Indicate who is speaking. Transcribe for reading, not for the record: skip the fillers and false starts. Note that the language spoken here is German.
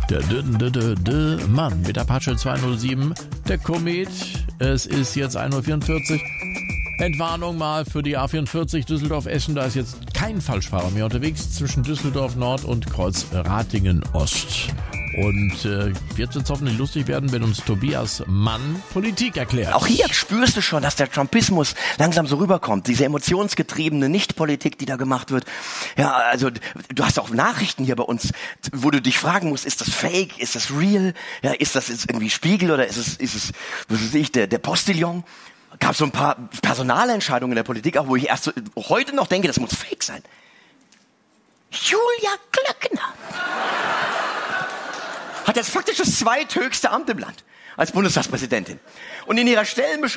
Speaker 1: Der Mann mit Apache 207, der Komet. Es ist jetzt 1:44 Uhr. Entwarnung mal für die A44 Düsseldorf-Essen. Da ist jetzt kein Falschfahrer mehr unterwegs zwischen Düsseldorf Nord und Kreuz Ratingen Ost. Und wird jetzt hoffentlich lustig werden, wenn uns Tobias Mann Politik erklärt.
Speaker 2: Auch hier spürst du schon, dass der Trumpismus langsam so rüberkommt. Diese emotionsgetriebene Nicht-Politik, die da gemacht wird. Ja, also du hast auch Nachrichten hier bei uns, wo du dich fragen musst, ist das Fake, ist das real? Ja, ist das jetzt irgendwie Spiegel oder ist es, was weiß ich, der Postillon? Gab so ein paar Personalentscheidungen in der Politik, auch wo ich erst so, heute noch denke, das muss Fake sein. Julia Klöckner hat jetzt faktisch das zweithöchste Amt im Land als Bundestagspräsidentin. Und in ihrer Stellenbeschreibung